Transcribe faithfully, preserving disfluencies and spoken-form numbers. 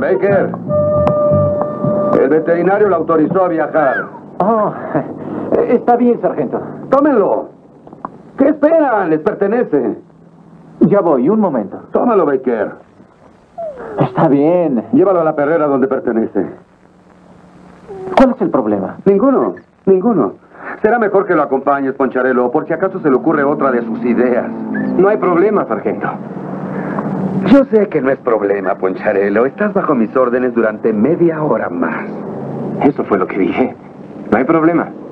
Baker. El veterinario lo autorizó a viajar. Oh, está bien, sargento. Tómenlo. ¿Qué esperan? Les pertenece. Ya voy, un momento. Tómalo, Baker. Está bien. Llévalo a la perrera donde pertenece. ¿Cuál es el problema? Ninguno, ninguno. Será mejor que lo acompañes, Poncharelo, por si acaso se le ocurre otra de sus ideas. No hay problema, sargento. Yo sé que no es problema, Poncharelo. Estás bajo mis órdenes durante media hora más. Eso fue lo que dije. No hay problema.